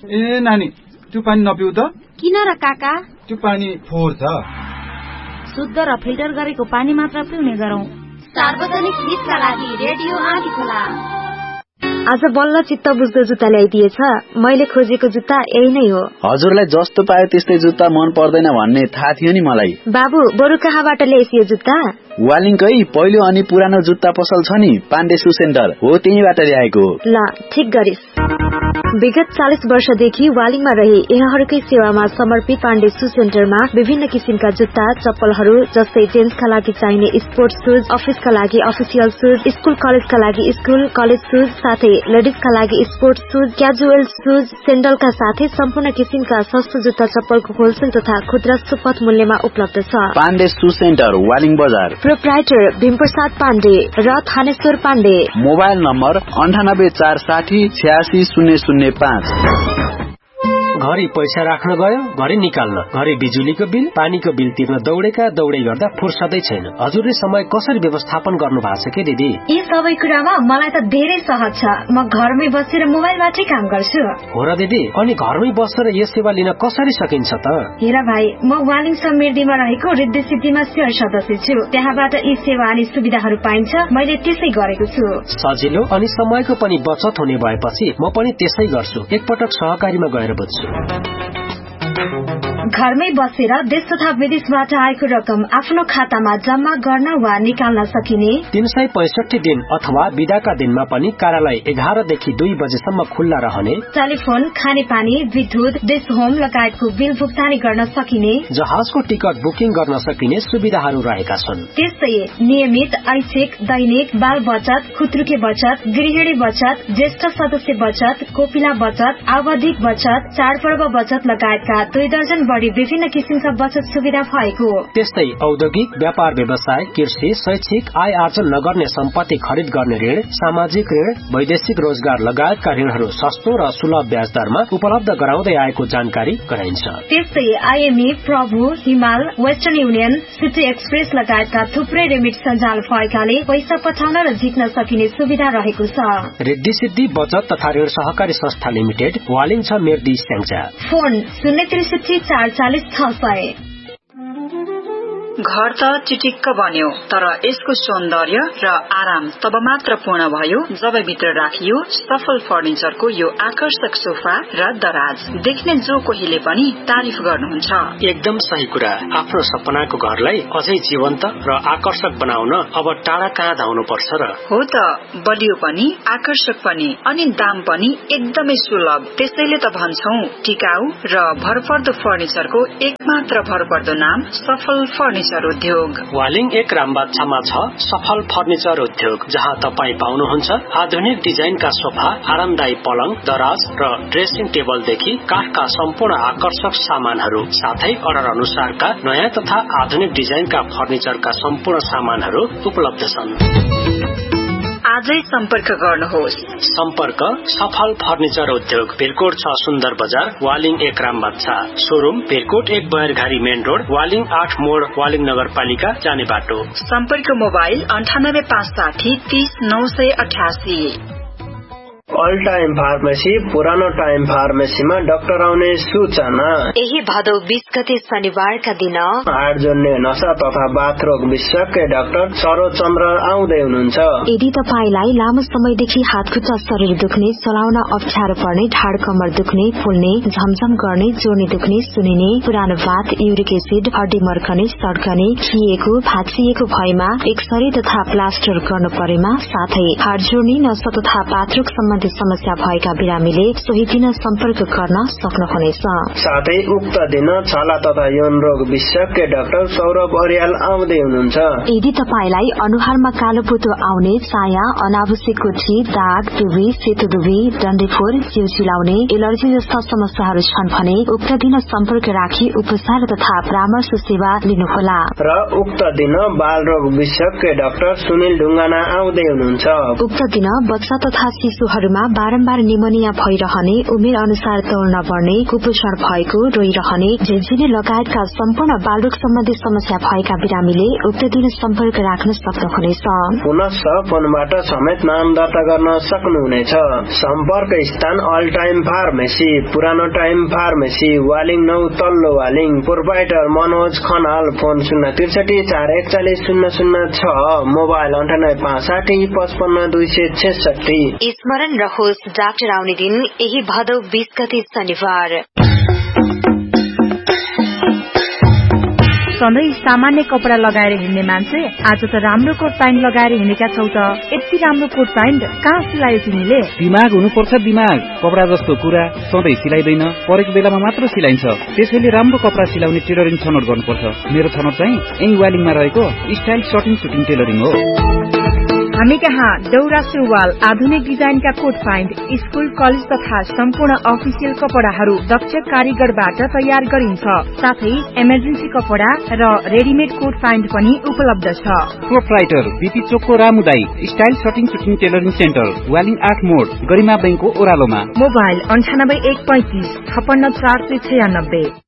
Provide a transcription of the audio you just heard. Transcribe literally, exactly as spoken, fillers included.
ए नानी, त्यो पानी नपिउ त। किन र काका? त्यो पानी फोहोर छ। शुद्ध र फिल्टर गरेको पानी मात्र पिउने गरौँ। सार्वजनिक हितका लागि रेडियो आँधीखोला। आज बल्ल चित्त बुझ्दो जुत्ता ल्याइदिएछ। मैले खोजेको जुत्ता यही नै हो। हजुरलाई जस्तो पायो त्यस्तै जुत्ता मन पर्दैन भन्ने थाहा थियो नि मलाई। बाबु, बरु कहाँबाट ल्याइस यो जुत्ता? वालिङकै पहिलो अनि पुरानो जुत्ता पसल छ नि, पाण्डे सु सेन्टर हो, त्यहीबाट ल्याएको। ल, ठिक गरिस। विगत चालीस वर्षदेखि वालिङमा रही यहाँहरूकै सेवामा समर्पित पाण्डे सु सेन्टरमा विभिन्न किसिमका जुत्ता, चप्पलहरू जस्तै जेन्ट्सका लागि चाहिने स्पोर्ट्स सुज, अफिसका लागि अफिसियल सुज, स्कुल कलेजका लागि स्कुल कलेज सुज, साथै लेडिजका लागि स्पोर्ट्स सुज, क्याजुअल सुज, सेन्डलका साथै सम्पूर्ण किसिमका सस्तो जुत्ता चप्पलको होलसेल तथा खुद्रा सुपथ मूल्यमा उपलब्ध छ। पाण्डे सु सेन्टर, वालिङ बजार। प्रोप्राइटर भीमप्रसाद पाण्डे र थानेश्वर पाण्डे। मोबाइल नम्बर अन्ठानब्बे चार साठी छ्यासी शून्य शून्य पाँच। घरि पैसा राख्न गयो, घरि निकाल्न, घरि बिजुलीको बिल, पानीको बिल तिर्न दौडेका दौडै गर्दा फुर्सदै छैन। हजुरले समय कसरी व्यवस्थापन गर्नु भएको छ के दिदी? यी सबै कुरामा मलाई त धेरै सहज छ। म घरमै बसेर मोबाइलबाटै काम गर्छु। हो र दिदी, अनि घरमै बसेर यो सेवा लिन कसरी सकिन्छ त? हेर भाइ, म वालिङ समृद्धिमा रहेको रिद्धि सिद्धिमा सेयर सदस्य छु। त्यहाँबाट यी सेवा अनि सुविधाहरू पाइन्छ। मैले त्यसै गरेको छु। सजिलो अनि समयको पनि बचत हुने भएपछि म पनि त्यसै गर्छु। एकपटक सहकारीमा गएर बुझ्छु। घरमै बसेर देश तथा विदेशबाट आएको रकम आफ्नो खातामा जम्मा गर्न वा निकाल्न सकिने तीन सय पैंसठी दिन अथवा बिदाका दिनमा पनि कार्यालय एघार देखि दुई बजेसम्म खुल्ला रहने, टेलिफोन, खानेपानी, विद्युत, देश होम लगायतको बिल भुक्तानी गर्न सकिने, जहाजको टिकट बुकिङ गर्न सकिने सुविधाहरू रहेका छन्। त्यस्तै नियमित ऐच्छिक, दैनिक, बाल बचत, खुत्रुके बचत, गृहिणी बचत, ज्येष्ठ सदस्य बचत, कोपिला बचत, आवधिक बचत, चाडपर्व बचत लगायतका दुई दर्जन बढी विभिन्न किसिमका बचत सुविधा भएको। त्यस्तै औद्योगिक, व्यापार व्यवसाय, कृषि, शैक्षिक, आय आर्जन नगर्ने सम्पत्ति खरिद गर्ने ऋण, सामाजिक ऋण, वैदेशिक रोजगार लगायतका ऋणहरू सस्तो र सुलभ ब्याज दरमा उपलब्ध गराउँदै आएको जानकारी गराइन्छ। त्यस्तै आइएमई, प्रभु, हिमाल, वेस्टर्न युनियन, सिटी एक्सप्रेस लगायतका थुप्रै रेमिट सञ्जाल भएकाले पैसा पठाउन र झिक्न सकिने सुविधा रहेको छ। रिद्धि सिद्धि बचत तथा ऋण सहकारी संस्था लिमिटेड, वालिङ छ मेर्दी स्याङ्जा। फोन शून्य त्रिसठी चार चालिस छ सय। घर त चिटिक्क बन्यो, तर यसको सौन्दर्य र आराम तब मात्र पूर्ण भयो जब भित्र राखियो सफल फर्निचरको यो आकर्षक सोफा र दराज। देख्ने जो कोहीले पनि तारिफ गर्नुहुन्छ। एकदम सही कुरा। आफ्नो सपनाको घरलाई अझै जीवन्त र आकर्षक बनाउन अब टाढा कहाँ धाउनु पर्छ र? हो त, बलियो पनि आकर्षक पनि अनि दाम पनि एकदमै सुलभ। त्यसैले त भन्छौं टिकाउ र भरपर्दो फर्निचरको एकमात्र भरपर्दो नाम सफल फर्निचर उद्योग। वालिङ एक रामबाछामा छ सफल फर्निचर उद्योग, जहाँ तपाईँ पाउनुहुन्छ आधुनिक डिजाइनका सोफा, आरामदायी पलङ, दराज र ड्रेसिङ टेबलदेखि काठका सम्पूर्ण आकर्षक सामानहरू, साथै अर्डर अनुसारका नयाँ तथा आधुनिक डिजाइनका फर्निचरका सम्पूर्ण सामानहरू उपलब्ध छन्। आजै सम्पर्क गर्नुहोस्। सम्पर्क सफल फर्निचर उद्योग, भिरकोट छ सुन्दर बजार, वालिङ एक रामबाछा। शोरूम भिरकोट एक बयरघारी मेन रोड, वालिङ आठ मोड, वालिङ नगरपालिका जाने बाटो। सम्पर्क मोबाइल अन्ठानब्बे पाँच साठी तीस नौ सय अठासी। ऑल टाइम फार्मेसी, पुरानो टाइम फार्मेसीमा डाक्टर आउने सूचना। यही भदौ बीस गते शनिबारका दिन हाड जोड्ने नसा तथा बाथरोग विशेषज्ञ डाक्टर सरोज चन्द्र आउँदै हुनुहुन्छ। यदि तपाईलाई लामो समयदेखि हातखुट्टा शरीर दुख्ने, चलाउन अप्ठ्यारो पर्ने, ढाड कमर दुख्ने, फुल्ने, झमझम गर्ने, जोर्नी दुख्ने, सुनिने, पुरानो बात, युरिक एसिड, हड्डी मर्कने, सड्कने, खिएको, भाँचिएको भएमा एक्सरे तथा प्लास्टर गर्नु परेमा, साथै हाड जोड्ने, नसा तथा बाथरोग सम्बन्धी समस्या भएका बिरामीले सोही दिन सम्पर्क गर्न सक्नुहुनेछ। साथै उक्त दिन छाला तथा यौन रोग विशेषज्ञ डाक्टर सौरभ अर्याल आउँदै हुनुहुन्छ। यदि तपाईलाई अनुहारमा कालो पोतो आउने, चाया, अनावश्यक कोठी, दाग, दुबी, सेतो दुबी, डन्डेफोर, जिउ चिलाउने, एलर्जी जस्ता समस्याहरू छन् भने उक्त दिन सम्पर्क राखी उपचार तथा परामर्श सेवा लिनुहोला। र उक्त दिन बाल रोग विशेषज्ञ डाक्टर सुनिल ढुङ्गाना आउँदै हुनुहुन्छ। उक्त दिन बच्चा तथा शिशुहरू महिलाहरूमा बारम्बार निमोनिया भइरहने, उमेर अनुसार तौल नबढ्ने, कुपोषण भएको, रोइरहने, झिझिने लगायतका सम्पूर्ण बालरोग सम्बन्धी समस्या भएका बिरामीले उक्त दिन सम्पर्क राख्न सक्नुहुनेछ। पुनश्च फोनबाट समेत नाम दर्ता गर्न सक्नुहुनेछ। सम्पर्क स्थान अल टाइम फार्मेसी, पुरानो टाइम फार्मेसी, वालिङ नौ तल्लो वालिङ। प्रोपाइटर मनोज खनाल। फोन शून्य त्रिसठी चार एकचालिस शून्य शून्य छ, मोबाइल अन्ठानब्बे पाँच साठी पचपन्न दुई सय छेसठी। स्मरण रहोस्, डाक्टर आउने दिन यही भदौ बीस गते शनिबार। सधैँ सामान्य कपडा लगाएर हिँड्ने मान्छे आज त राम्रो कोट प्यान्ट लगाएर हिँडेका छौ त। यति राम्रो कोट प्यान्ट कहाँ सिलायो तिमीले? दिमाग हुनुपर्छ दिमाग। कपडा जस्तो कुरा सधैँ सिलाइदैन, परेको बेलामा मात्र सिलाइन्छ। त्यसैले राम्रो कपडा सिलाउने टेलरिङ छनौट गर्नुपर्छ। मेरो छनौट चाहिँ यही वालिङमा रहेको स्टाइल सर्टिङ सुटिङ टेलरिङ हो। हामी कहाँ दौरा सुरुवाल, आधुनिक डिजाइनका कोट प्यान्ट, स्कूल कलेज तथा सम्पूर्ण अफिसियल कपडाहरू दक्ष कारीगरबाट तयार गरिन्छ। साथै इमर्जेन्सी कपडा र रेडिमेड कोट प्यान्ट पनि उपलब्ध छ। प्रोप्राइटर बीपी चोकको रामुदाई style shirting shooting tailoring centre, Waling आठ मोड, गरिमा बैंकको ओह्रालोमा। मोबाइल अन्ठानब्बे एक पैंतिस छपन्न चार सय छयानब्बे।